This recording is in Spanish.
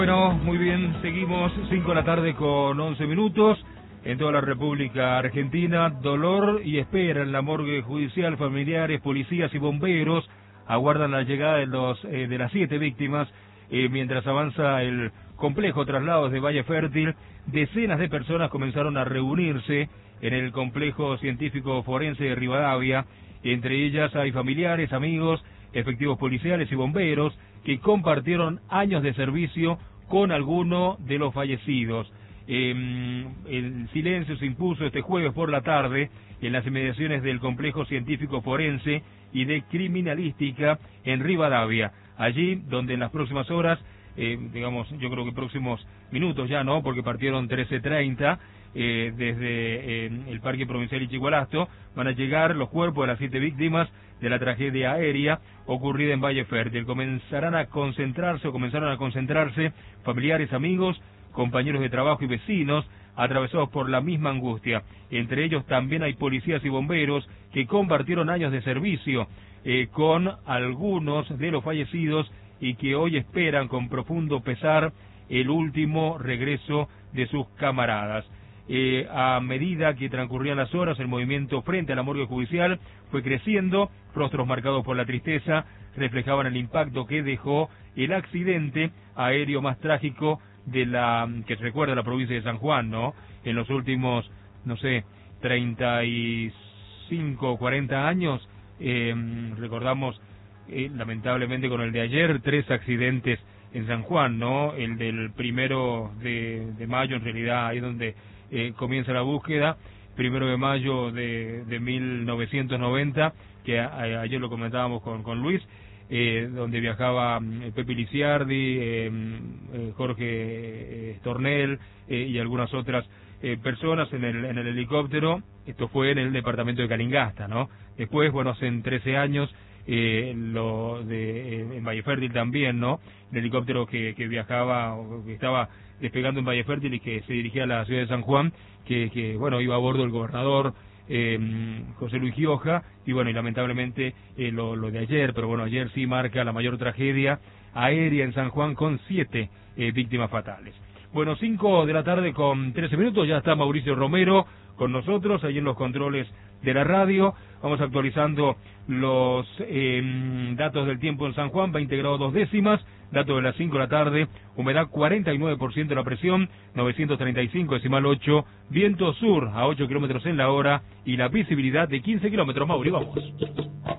Bueno, muy bien, seguimos 5 de la tarde con 11 minutos. En toda la República Argentina, dolor y espera en la morgue judicial. Familiares, policías y bomberos aguardan la llegada de las 7 víctimas. Mientras avanza el complejo traslados de Valle Fértil, decenas de personas comenzaron a reunirse en el complejo científico forense de Rivadavia. Entre ellas hay familiares, amigos, efectivos policiales y bomberos que compartieron años de servicio con alguno de los fallecidos. El silencio se impuso este jueves por la tarde en las inmediaciones del complejo científico forense y de criminalística en Rivadavia. Allí donde en las próximas horas, yo creo que próximos minutos ya, ¿no? Porque partieron 13:30 desde el Parque Provincial Ichigualasto, van a llegar los cuerpos de las 7 víctimas de la tragedia aérea ocurrida en Valle Fértil. Comenzaron a concentrarse familiares, amigos, compañeros de trabajo y vecinos atravesados por la misma angustia. Entre ellos también hay policías y bomberos que compartieron años de servicio con algunos de los fallecidos y que hoy esperan con profundo pesar el último regreso de sus camaradas. A medida que transcurrían las horas, el movimiento frente a la morgue judicial fue creciendo. Rostros marcados por la tristeza reflejaban el impacto que dejó el accidente aéreo más trágico que se recuerda la provincia de San Juan, ¿no? En los últimos, 35 o 40 años, recordamos lamentablemente con el de ayer 3 accidentes en San Juan, ¿no? El del 1 de mayo, en realidad, ahí es donde comienza la búsqueda, 1 de mayo de 1990, que ayer lo comentábamos con Luis, donde viajaba Pepe Liciardi, Jorge Stornell y algunas otras personas en el helicóptero. Esto fue en el departamento de Calingasta, ¿no? Después, hace 13 años, en Valle Fértil también, ¿no? El helicóptero que viajaba, o que estaba despegando en Valle Fértil y que se dirigía a la ciudad de San Juan, que iba a bordo el gobernador José Luis Gioja, y lamentablemente lo de ayer, pero ayer sí marca la mayor tragedia aérea en San Juan con 7 víctimas fatales. 5 de la tarde con 13 minutos, ya está Mauricio Romero con nosotros, ahí en los controles de la radio. Vamos actualizando los datos del tiempo en San Juan: 20 grados 2 décimas, dato de las 5 de la tarde, humedad 49% de la presión, 935,8, viento sur a 8 kilómetros en la hora y la visibilidad de 15 kilómetros. Mauri, vamos.